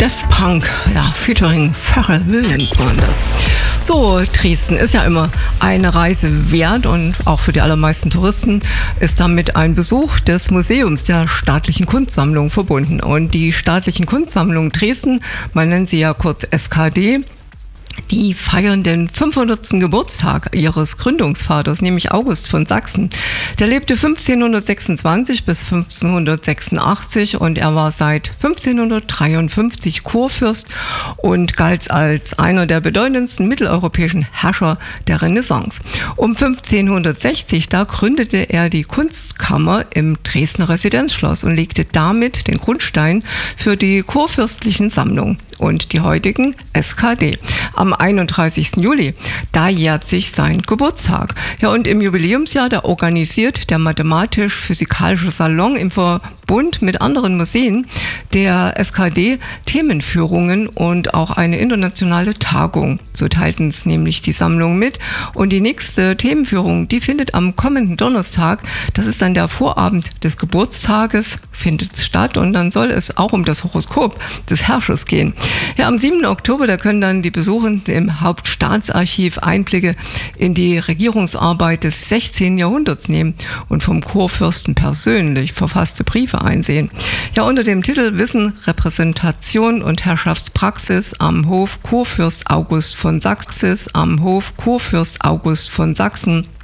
Daft Punk, ja, featuring Pharrell Williams waren das. So, Dresden ist ja immer eine Reise wert und auch für die allermeisten Touristen ist damit ein Besuch des Museums der Staatlichen Kunstsammlung verbunden. Und die Staatlichen Kunstsammlung Dresden, man nennt sie ja kurz SKD, die feiern den 500. Geburtstag ihres Gründungsvaters, nämlich August von Sachsen. Der lebte 1526 bis 1586 und er war seit 1553 Kurfürst und galt als einer der bedeutendsten mitteleuropäischen Herrscher der Renaissance. Um 1560, da gründete er die Kunstkammer im Dresdner Residenzschloss und legte damit den Grundstein für die kurfürstlichen Sammlungen und die heutigen SKD. Am 31. Juli, da jährt sich sein Geburtstag. Ja, und im Jubiläumsjahr, da organisiert der Mathematisch-Physikalische Salon im Verbund mit anderen Museen der SKD Themenführungen und auch eine internationale Tagung. So teilten es nämlich die Sammlung mit. Und die nächste Themenführung, die findet am kommenden Donnerstag, das ist dann der Vorabend des Geburtstages, findet statt und dann soll es auch um das Horoskop des Herrschers gehen. Ja, am 7. Oktober, da können dann die Besuchenden im Hauptstaatsarchiv Einblicke in die Regierungsarbeit des 16. Jahrhunderts nehmen und vom Kurfürsten persönlich verfasste Briefe einsehen. Ja, unter dem Titel Wissen, Repräsentation und Herrschaftspraxis am Hof Kurfürst August von Sachsen,